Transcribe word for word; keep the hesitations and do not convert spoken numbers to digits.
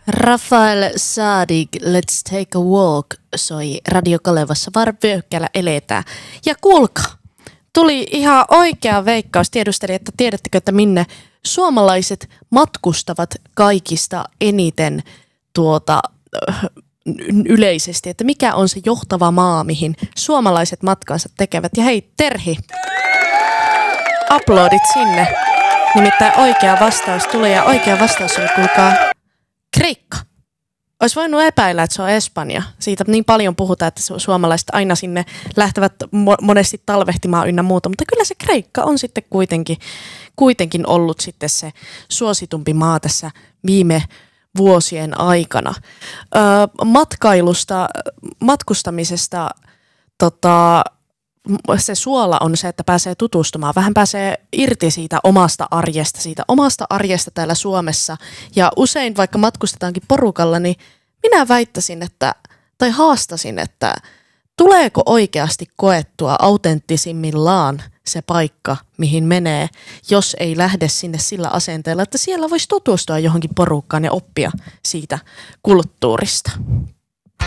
Rafael Saadik, Let's Take a Walk soi Radio Kalevassa, Varvyöhkällä eletään. Ja kuulkaa, tuli ihan oikea veikkaus. Tiedusteli, että tiedättekö, että minne suomalaiset matkustavat kaikista eniten tuota, yleisesti. Että mikä on se johtava maa, mihin suomalaiset matkansa tekevät. Ja hei, Terhi, uploadit sinne. Nimittäin oikea vastaus tuli ja oikea vastaus oli, kuulkaa, Kreikka. Olisi voinut epäillä, että se on Espanja. Siitä niin paljon puhutaan, että suomalaiset aina sinne lähtevät monesti talvehtimaan ynnä muuta. Mutta kyllä se Kreikka on sitten kuitenkin, kuitenkin ollut sitten se suositumpi maa tässä viime vuosien aikana. Öö, matkailusta, matkustamisesta tota, se suola on se, että pääsee tutustumaan. Vähän pääsee irti siitä omasta arjesta, siitä omasta arjesta täällä Suomessa. Ja usein vaikka matkustetaankin porukalla, niin minä väittäisin, että, tai haastasin, että tuleeko oikeasti koettua autenttisimmillaan se paikka, mihin menee, jos ei lähde sinne sillä asenteella, että siellä voisi tutustua johonkin porukkaan ja oppia siitä kulttuurista.